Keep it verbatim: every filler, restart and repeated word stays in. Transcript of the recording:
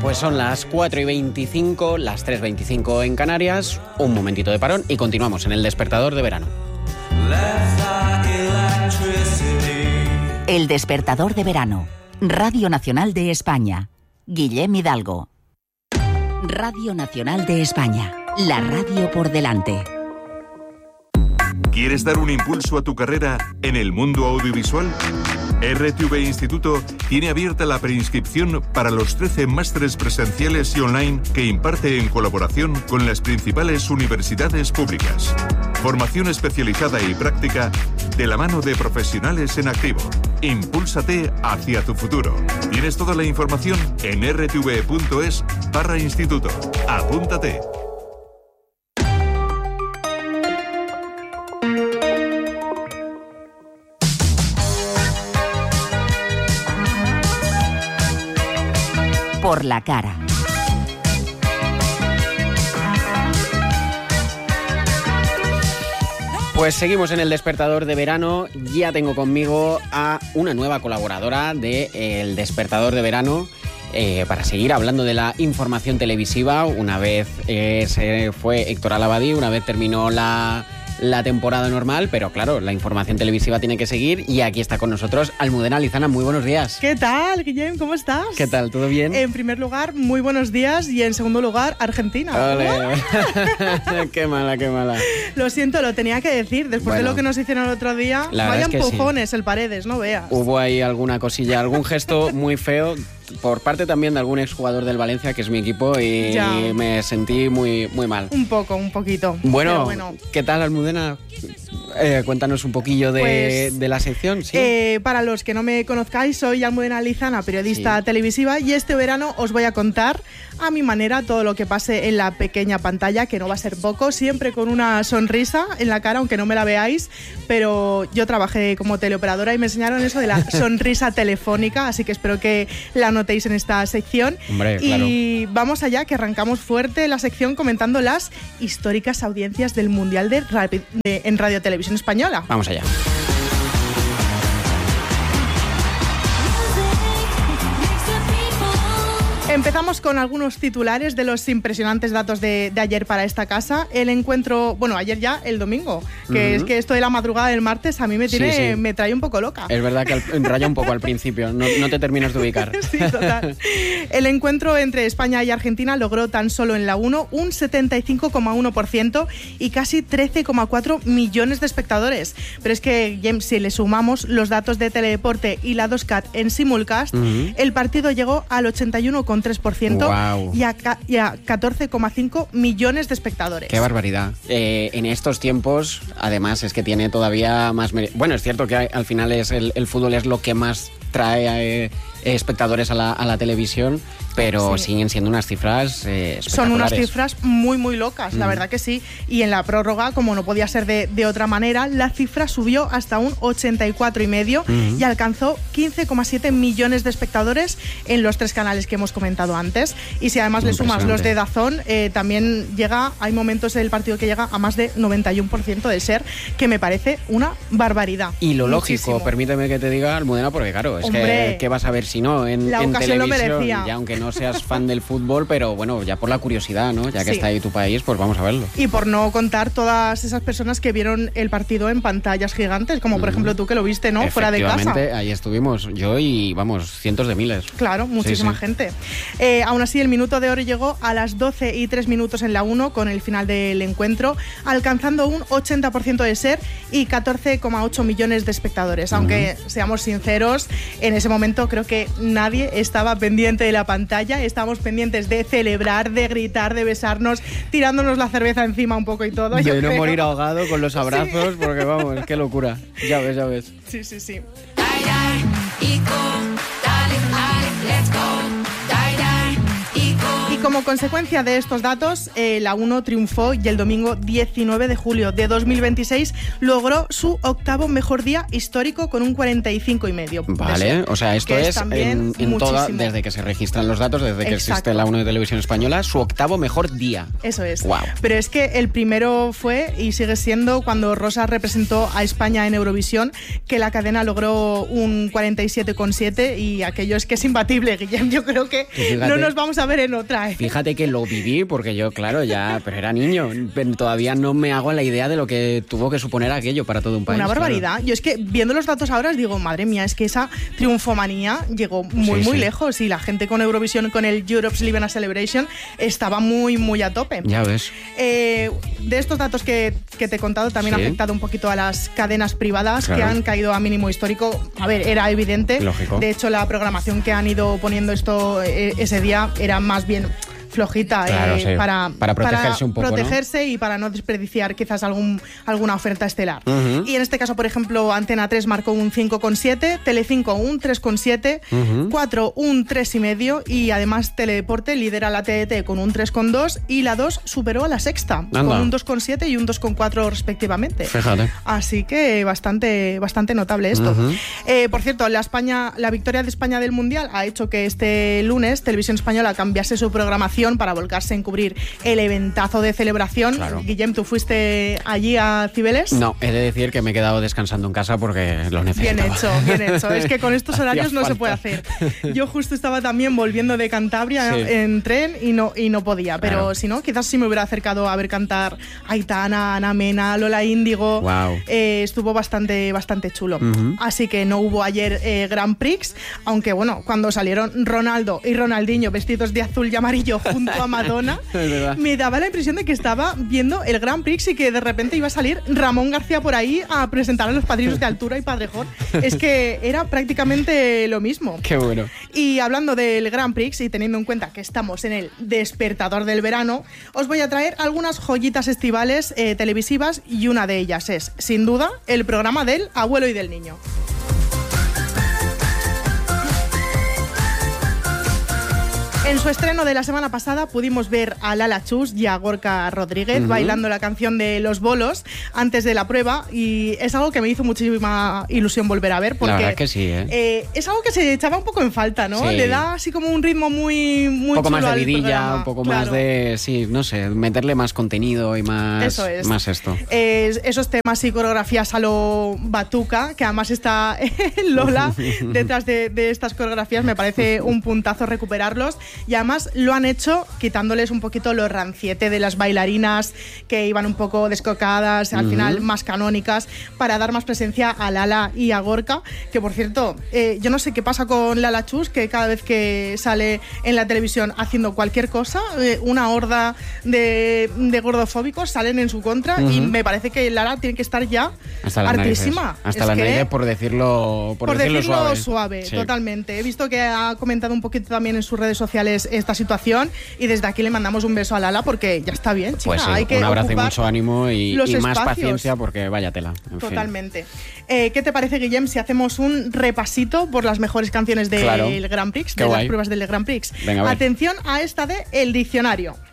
Pues son las cuatro y veinticinco, las tres y veinticinco en Canarias, un momentito de parón y continuamos en el despertador de verano. El despertador de verano, Radio Nacional de España, Guillem Hidalgo. Radio Nacional de España, la radio por delante. ¿Quieres dar un impulso a tu carrera en el mundo audiovisual? R T V Instituto tiene abierta la preinscripción para los trece másteres presenciales y online que imparte en colaboración con las principales universidades públicas. Formación especializada y práctica de la mano de profesionales en activo. Impúlsate hacia tu futuro. Tienes toda la información en r t v punto es barra instituto. Apúntate. Por la cara. Pues seguimos en el despertador de verano. Ya tengo conmigo a una nueva colaboradora de El Despertador de Verano eh, para seguir hablando de la información televisiva. Una vez eh, se fue Héctor Alabadí, una vez terminó la... la temporada normal, pero claro, la información televisiva tiene que seguir y aquí está con nosotros Almudena Lizana. Muy buenos días. ¿Qué tal, Guillem? ¿Cómo estás? ¿Qué tal? ¿Todo bien? En primer lugar, muy buenos días y en segundo lugar, Argentina. Ole. Qué mala, qué mala. Lo siento, lo tenía que decir. Después bueno, de lo que nos hicieron el otro día, vaya es que empujones sí. El Paredes, no veas. Hubo ahí alguna cosilla, algún gesto muy feo por parte también de algún exjugador del Valencia, que es mi equipo, y ya. me sentí muy, muy mal. Un poco, un poquito. Bueno, bueno. ¿qué tal, Almudena? Eh, cuéntanos un poquillo de, pues, de la sección. ¿Sí? Eh, para los que no me conozcáis, soy Almudena Lizana, periodista sí. televisiva, y este verano os voy a contar a mi manera todo lo que pase en la pequeña pantalla, que no va a ser poco, siempre con una sonrisa en la cara, aunque no me la veáis, pero yo trabajé como teleoperadora y me enseñaron eso de la sonrisa telefónica, así que espero que la notéis en esta sección. Hombre, y claro. Vamos allá, que arrancamos fuerte la sección comentando las históricas audiencias del Mundial de, de en Radio Televisión Española. Vamos allá. Empezamos con algunos titulares de los impresionantes datos de, de ayer para esta casa. El encuentro, bueno, ayer ya, el domingo, que uh-huh. es que esto de la madrugada del martes a mí me tiene, sí, sí. me trae un poco loca. Es verdad que al, raya un poco al principio, no, no te terminas de ubicar. Sí, total. El encuentro entre España y Argentina logró tan solo en la uno un setenta y cinco coma uno por ciento y casi trece coma cuatro millones de espectadores. Pero es que, James, si le sumamos los datos de Teledeporte y la dos C A T en simulcast, uh-huh. el partido llegó al ochenta y uno coma tres por ciento wow. y, a, y a catorce coma cinco millones de espectadores. ¡Qué barbaridad! Eh, en estos tiempos, además, es que tiene todavía más... Mer- bueno, es cierto que al final es el, el fútbol es lo que más trae eh, espectadores a la, a la televisión, pero sí. siguen siendo unas cifras eh, espectaculares. Son unas cifras muy, muy locas, mm. la verdad que sí. Y en la prórroga, como no podía ser de, de otra manera, la cifra subió hasta un ochenta y cuatro coma cinco mm. y alcanzó quince coma siete millones de espectadores en los tres canales que hemos comentado antes. Y si además le sumas los de DAZN, eh, también llega, hay momentos del partido que llega a más de noventa y uno por ciento de ser, que me parece una barbaridad. Y lo Muchísimo. lógico, permíteme que te diga, Almudena, porque claro, es Hombre, que ¿qué vas a ver si no en, la en ocasión televisión? Lo merecía. Ya aunque no seas fan del fútbol, pero bueno, ya por la curiosidad, ¿no? Ya que sí. está ahí tu país, pues vamos a verlo. Y por no contar todas esas personas que vieron el partido en pantallas gigantes, como por mm. ejemplo tú que lo viste, ¿no? Fuera de casa. Efectivamente, ahí estuvimos, yo y vamos, cientos de miles. Claro, muchísima sí, sí. gente. Eh, aún así, el minuto de oro llegó a las doce y tres minutos en la uno con el final del encuentro, alcanzando un ochenta por ciento de ser y catorce coma ocho millones de espectadores. Uh-huh. Aunque seamos sinceros, en ese momento creo que nadie estaba pendiente de la pantalla, estábamos pendientes de celebrar, de gritar, de besarnos, tirándonos la cerveza encima un poco y todo. De yo no creo. morir ahogado con los abrazos, sí. porque vamos, qué locura. Ya ves, ya ves. Sí, sí, sí. como consecuencia de estos datos, eh, la uno triunfó y el domingo diecinueve de julio de dos mil veintiséis logró su octavo mejor día histórico con un cuarenta y cinco y medio. Vale, o sea, esto es, es en, en toda, desde que se registran los datos, desde que Exacto. existe la uno de Televisión Española, su octavo mejor día. Eso es. Wow. Pero es que el primero fue y sigue siendo cuando Rosa representó a España en Eurovisión, que la cadena logró un cuarenta y siete coma siete y aquello es que es imbatible, Guillem. Yo creo que fíjate, no nos vamos a ver en otra. ¿eh? Fíjate que lo viví porque yo, claro, ya, pero era niño. Pero todavía no me hago la idea de lo que tuvo que suponer aquello para todo un país. Una barbaridad. Claro. Yo es que viendo los datos ahora os digo, madre mía, es que esa triunfomanía llegó muy, sí, muy sí. lejos y la gente con Eurovisión, con el Europe's Living a Celebration, estaba muy, muy a tope. Ya ves. Eh, de estos datos que, que te he contado, también sí. ha afectado un poquito a las cadenas privadas, claro. que han caído a mínimo histórico. A ver, era evidente. Lógico. De hecho, la programación que han ido poniendo esto eh, ese día era más bien flojita claro, eh, sí. para, para protegerse para un poco, protegerse ¿no? y para no desperdiciar quizás algún, alguna oferta estelar. Uh-huh. Y en este caso, por ejemplo, Antena tres marcó un cinco coma siete, Telecinco un tres coma siete, uh-huh. cuatro un tres coma cinco y además Teledeporte lidera la T D T con un tres coma dos y la dos superó a la Sexta Anda. con un dos coma siete y un dos coma cuatro respectivamente. Fíjate. Así que bastante, bastante notable esto. Uh-huh. Eh, por cierto, la, España, la victoria de España del Mundial ha hecho que este lunes Televisión Española cambiase su programación para volcarse en cubrir el eventazo de celebración. Claro. Guillem, ¿tú fuiste allí a Cibeles? No, he de decir que me he quedado descansando en casa porque lo necesitaba. Bien hecho, bien hecho. Es que con estos horarios no falta. se puede hacer. Yo justo estaba también volviendo de Cantabria sí. en tren y no, y no podía, pero claro. si no, quizás sí me hubiera acercado a ver cantar Aitana, Ana Mena, Lola Índigo. Wow. Eh, estuvo bastante, bastante chulo. Uh-huh. Así que no hubo ayer eh, Grand Prix, aunque bueno, cuando salieron Ronaldo y Ronaldinho vestidos de azul y amarillo junto a Madonna, me daba la impresión de que estaba viendo el Grand Prix y que de repente iba a salir Ramón García por ahí a presentar a los padrinos de altura y Padrejón. Es que era prácticamente lo mismo. Qué bueno. Y hablando del Grand Prix y teniendo en cuenta que estamos en el despertador del verano, os voy a traer algunas joyitas estivales eh, televisivas y una de ellas es, sin duda, el programa del abuelo y del niño. En su estreno de la semana pasada pudimos ver a Lala Chus y a Gorka Rodríguez uh-huh. bailando la canción de Los Bolos antes de la prueba y es algo que me hizo muchísima ilusión volver a ver porque la verdad que sí, ¿eh? Eh, es algo que se echaba un poco en falta, ¿no? Sí. Le da así como un ritmo muy, muy un poco chulo más de al vidilla, programa. un poco claro. más de, sí, no sé, meterle más contenido y más, Eso es. más esto. Eh, esos temas y coreografías a lo Batuca, que además está Lola detrás de, de estas coreografías, me parece un puntazo recuperarlos y además lo han hecho quitándoles un poquito lo ranciete de las bailarinas que iban un poco descocadas, al uh-huh. final más canónicas, para dar más presencia a Lala y a Gorka, que por cierto, eh, yo no sé qué pasa con Lala Chus, que cada vez que sale en la televisión haciendo cualquier cosa, eh, una horda de, de gordofóbicos salen en su contra uh-huh. y me parece que Lala tiene que estar ya hasta hartísima. Hasta las narices, por decirlo, por por decirlo, decirlo suave, suave sí. totalmente. He visto que ha comentado un poquito también en sus redes sociales esta situación y desde aquí le mandamos un beso a Lala porque ya está bien, chica. Pues sí, hay que un abrazo y ocupar mucho ánimo y, y más paciencia porque vaya tela. En Totalmente. Fin. Eh, ¿Qué te parece, Guillem, si hacemos un repasito por las mejores canciones del claro. Grand Prix, Qué de guay. las pruebas del Grand Prix? Venga, Atención a esta de El Diccionario.